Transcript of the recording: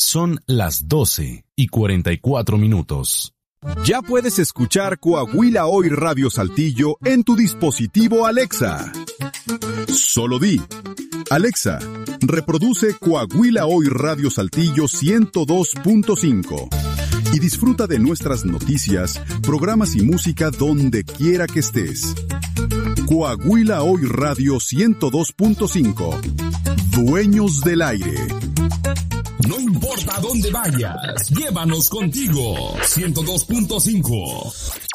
Son las 12:44. Ya puedes escuchar Coahuila Hoy Radio Saltillo en tu dispositivo Alexa. Solo di: Alexa, reproduce Coahuila Hoy Radio Saltillo 102.5 y disfruta de nuestras noticias, programas y música donde quiera que estés. Coahuila Hoy Radio 102.5. Dueños del aire. No importa dónde vayas, llévanos contigo. 102.5.